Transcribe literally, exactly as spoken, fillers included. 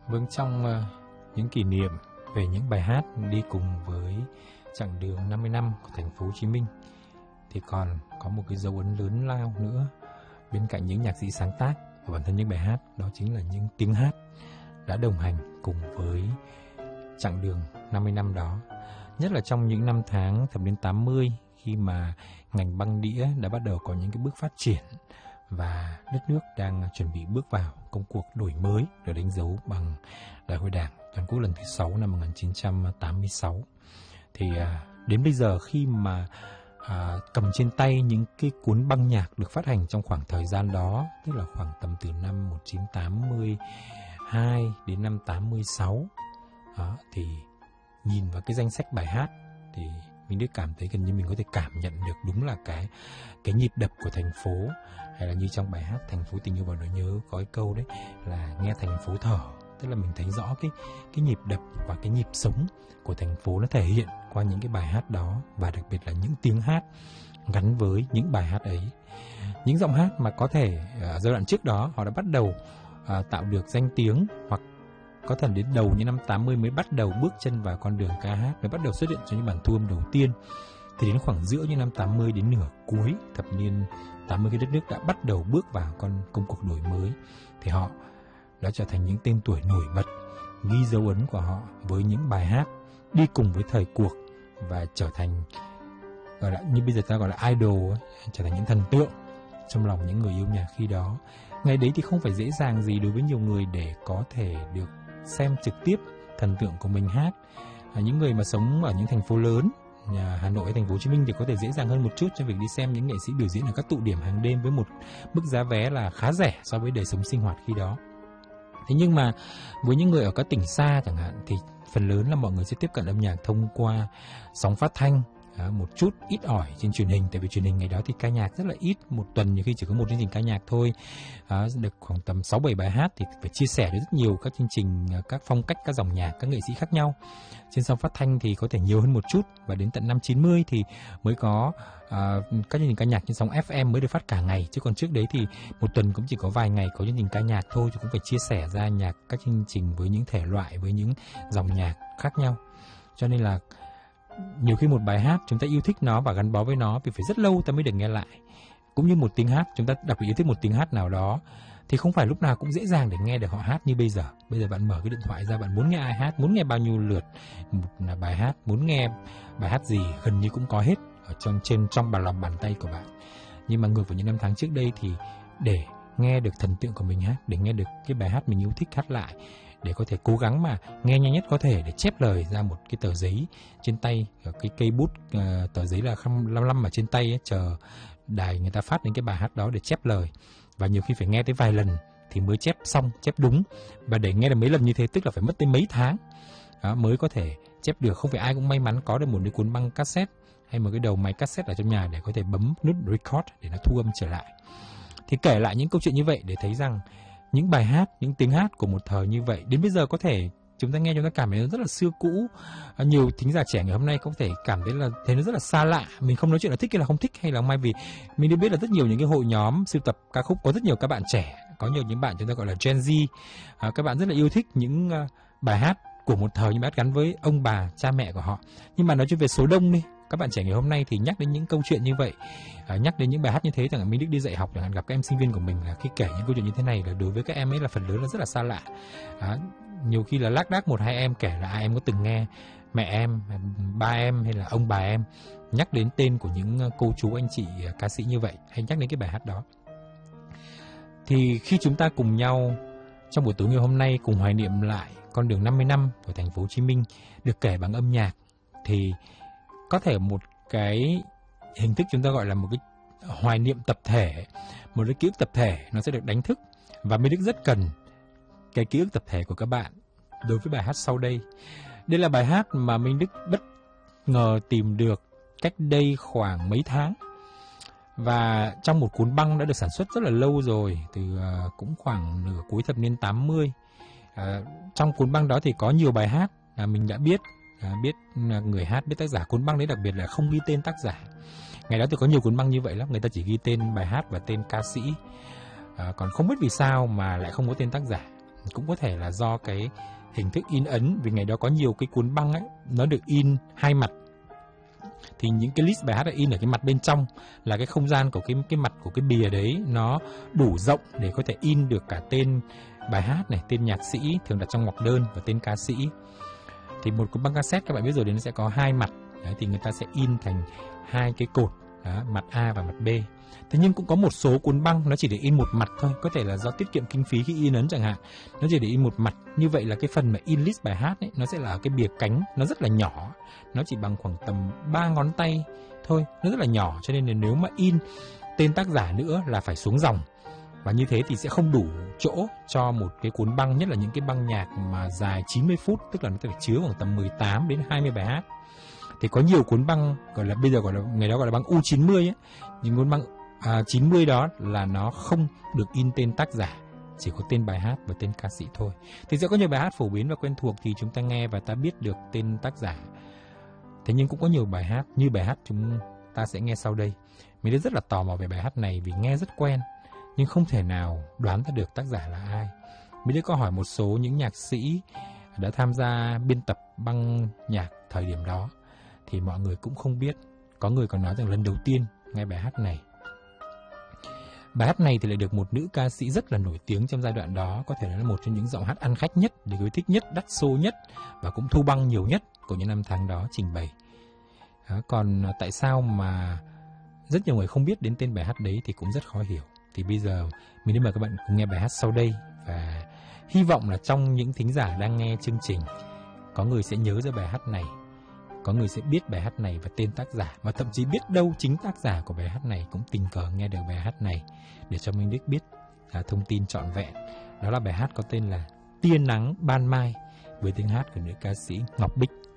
Vâng, trong uh, những kỷ niệm về những bài hát đi cùng với chặng đường năm mươi năm của thành phố Hồ Chí Minh thì còn có một cái dấu ấn lớn lao nữa bên cạnh những nhạc sĩ sáng tác và bản thân những bài hát, đó chính là những tiếng hát đã đồng hành cùng với chặng đường năm mươi năm đó. Nhất là trong những năm tháng thập niên tám mươi, khi mà ngành băng đĩa đã bắt đầu có những cái bước phát triển và đất nước đang chuẩn bị bước vào công cuộc đổi mới được đánh dấu bằng Đại hội Đảng toàn quốc lần thứ sáu năm một nghìn chín trăm tám mươi sáu. Thì à, đến bây giờ khi mà à, cầm trên tay những cái cuốn băng nhạc được phát hành trong khoảng thời gian đó, tức là khoảng tầm từ năm một nghìn chín trăm tám mươi hai đến năm tám mươi sáu, đó, thì nhìn vào cái danh sách bài hát thì mình được cảm thấy gần như mình có thể cảm nhận được đúng là cái cái nhịp đập của thành phố. Hay là như trong bài hát Thành phố tình yêu và nỗi nhớ có cái câu đấy là nghe thành phố thở, tức là mình thấy rõ cái cái nhịp đập và cái nhịp sống của thành phố nó thể hiện qua những cái bài hát đó, và đặc biệt là những tiếng hát gắn với những bài hát ấy. Những giọng hát mà có thể ở giai đoạn trước đó họ đã bắt đầu à, tạo được danh tiếng, hoặc có thể đến đầu những năm tám mươi mới bắt đầu bước chân vào con đường ca hát, mới bắt đầu xuất hiện trong những bản thu âm đầu tiên. Thì đến khoảng giữa những năm tám mươi đến nửa cuối thập niên tám mươi, khi đất nước đã bắt đầu bước vào con công cuộc đổi mới, thì họ đã trở thành những tên tuổi nổi bật, ghi dấu ấn của họ với những bài hát đi cùng với thời cuộc và trở thành, gọi là như bây giờ ta gọi là idol, trở thành những thần tượng trong lòng những người yêu nhạc khi đó. Ngày đấy thì không phải dễ dàng gì đối với nhiều người để có thể được xem trực tiếp thần tượng của mình hát. À, những người mà sống ở những thành phố lớn, nhà Hà Nội hay thành phố Hồ Chí Minh thì có thể dễ dàng hơn một chút trong việc đi xem những nghệ sĩ biểu diễn ở các tụ điểm hàng đêm với một mức giá vé là khá rẻ so với đời sống sinh hoạt khi đó. Thế nhưng mà với những người ở các tỉnh xa chẳng hạn thì phần lớn là mọi người sẽ tiếp cận âm nhạc thông qua sóng phát thanh, à, một chút ít ỏi trên truyền hình. Tại vì truyền hình ngày đó thì ca nhạc rất là ít, một tuần nhiều khi chỉ có một chương trình ca nhạc thôi, à, được khoảng tầm sáu bảy bài hát thì phải chia sẻ với rất nhiều các chương trình, các phong cách, các dòng nhạc, các nghệ sĩ khác nhau. Trên sóng phát thanh thì có thể nhiều hơn một chút, và đến tận năm chín mươi thì mới có à, các chương trình ca nhạc trên sóng ép em mới được phát cả ngày, chứ còn trước đấy thì một tuần cũng chỉ có vài ngày có chương trình ca nhạc thôi, thì cũng phải chia sẻ ra nhạc các chương trình với những thể loại, với những dòng nhạc khác nhau. Cho nên là nhiều khi một bài hát chúng ta yêu thích nó và gắn bó với nó vì phải rất lâu ta mới được nghe lại. Cũng như một tiếng hát, chúng ta đặc biệt yêu thích một tiếng hát nào đó thì không phải lúc nào cũng dễ dàng để nghe được họ hát như bây giờ. Bây giờ bạn mở cái điện thoại ra, bạn muốn nghe ai hát, muốn nghe bao nhiêu lượt một bài hát, muốn nghe bài hát gì gần như cũng có hết ở trong trên trong bàn lòng bàn tay của bạn. Nhưng mà ngược với những năm tháng trước đây thì để nghe được thần tượng của mình hát, để nghe được cái bài hát mình yêu thích hát lại, để có thể cố gắng mà nghe nhanh nhất có thể, để chép lời ra một cái tờ giấy trên tay, cái cây bút, uh, tờ giấy là khăm lăm lăm ở trên tay ấy, chờ đài người ta phát đến cái bài hát đó để chép lời. Và nhiều khi phải nghe tới vài lần thì mới chép xong, chép đúng. Và để nghe được mấy lần như thế tức là phải mất tới mấy tháng đó, mới có thể chép được. Không phải ai cũng may mắn có được một cái cuốn băng cassette hay một cái đầu máy cassette ở trong nhà để có thể bấm nút record để nó thu âm trở lại. Thì kể lại những câu chuyện như vậy để thấy rằng những bài hát, những tiếng hát của một thời như vậy đến bây giờ có thể chúng ta nghe chúng ta cảm thấy rất là xưa cũ. À, nhiều thính giả trẻ ngày hôm nay có thể cảm thấy là thấy nó rất là xa lạ. Mình không nói chuyện là thích hay là không thích, hay là không may, vì mình được biết là rất nhiều những cái hội nhóm sưu tập ca khúc, có rất nhiều các bạn trẻ, có nhiều những bạn chúng ta gọi là Gen Z, à, các bạn rất là yêu thích những uh, bài hát của một thời, những bài hát gắn với ông bà, cha mẹ của họ. Nhưng mà nói chuyện về số đông đi, các bạn trẻ ngày hôm nay thì nhắc đến những câu chuyện như vậy, à, nhắc đến những bài hát như thế, chẳng hạn Minh Đức đi dạy học, chẳng hạn gặp các em sinh viên của mình là khi kể những câu chuyện như thế này là đối với các em ấy là phần lớn là rất là xa lạ. À, nhiều khi là lác đác một hai em kể là ai em có từng nghe mẹ em, ba em hay là ông bà em nhắc đến tên của những cô chú anh chị ca sĩ như vậy, hay nhắc đến cái bài hát đó. Thì khi chúng ta cùng nhau trong buổi tối ngày hôm nay cùng hoài niệm lại con đường năm mươi năm của thành phố Hồ Chí Minh được kể bằng âm nhạc, thì có thể một cái hình thức chúng ta gọi là một cái hoài niệm tập thể, một cái ký ức tập thể nó sẽ được đánh thức. Và Minh Đức rất cần cái ký ức tập thể của các bạn đối với bài hát sau đây. Đây là bài hát mà Minh Đức bất ngờ tìm được cách đây khoảng mấy tháng, và trong một cuốn băng đã được sản xuất rất là lâu rồi, từ uh, cũng khoảng nửa cuối thập niên tám mươi. Uh, trong cuốn băng đó thì có nhiều bài hát uh, mình đã biết, uh, biết uh, người hát, biết tác giả. Cuốn băng đấy đặc biệt là không ghi tên tác giả. Ngày đó thì có nhiều cuốn băng như vậy lắm, người ta chỉ ghi tên bài hát và tên ca sĩ. Uh, còn không biết vì sao mà lại không có tên tác giả. cũng có thể là do cái hình thức in ấn, vì ngày đó có nhiều cái cuốn băng ấy, nó được in hai mặt. Thì những cái list bài hát là in ở cái mặt bên trong, là cái không gian của cái cái mặt của cái bìa đấy nó đủ rộng để có thể in được cả tên bài hát này, tên nhạc sĩ thường đặt trong ngoặc đơn và tên ca sĩ. Thì một cuốn băng cassette các bạn biết rồi thì nó sẽ có hai mặt, đấy, thì người ta sẽ in thành hai cái cột, đó, mặt A và mặt B. Thế nhưng cũng có một số cuốn băng nó chỉ để in một mặt thôi, có thể là do tiết kiệm kinh phí khi in ấn chẳng hạn, nó chỉ để in một mặt. Như vậy là cái phần mà in list bài hát ấy, nó sẽ là cái bìa cánh, nó rất là nhỏ, nó chỉ bằng khoảng tầm ba ngón tay thôi, nó rất là nhỏ, cho nên là nếu mà in tên tác giả nữa là phải xuống dòng. Và như thế thì sẽ không đủ chỗ cho một cái cuốn băng, nhất là những cái băng nhạc mà dài chín mươi phút, tức là nó phải chứa khoảng tầm mười tám đến hai mươi bài hát. Thì có nhiều cuốn băng gọi là bây giờ gọi là ngày đó gọi là băng U chín mươi ấy, những cuốn băng à, chín mươi đó là nó không được in tên tác giả, chỉ có tên bài hát và tên ca sĩ thôi. Thì sẽ có nhiều bài hát phổ biến và quen thuộc thì chúng ta nghe và ta biết được tên tác giả. Thế nhưng cũng có nhiều bài hát như bài hát chúng ta sẽ nghe sau đây. Mình rất là tò mò về bài hát này vì nghe rất quen, nhưng không thể nào đoán ra được tác giả là ai. Mình đã có hỏi một số những nhạc sĩ đã tham gia biên tập băng nhạc thời điểm đó, thì mọi người cũng không biết. Có người còn nói rằng lần đầu tiên nghe bài hát này. Bài hát này thì lại được một nữ ca sĩ rất là nổi tiếng trong giai đoạn đó, có thể là một trong những giọng hát ăn khách nhất, được yêu thích nhất, đắt xô nhất và cũng thu băng nhiều nhất của những năm tháng đó trình bày. Đó, còn tại sao mà rất nhiều người không biết đến tên bài hát đấy thì cũng rất khó hiểu. Thì bây giờ mình đi mời các bạn cùng nghe bài hát sau đây, và hy vọng là trong những thính giả đang nghe chương trình có người sẽ nhớ ra bài hát này, có người sẽ biết bài hát này và tên tác giả, và thậm chí biết đâu chính tác giả của bài hát này cũng tình cờ nghe được bài hát này để cho Minh Đức biết là thông tin trọn vẹn. Đó là bài hát có tên là Tia Nắng Ban Mai với tiếng hát của nữ ca sĩ Ngọc Bích.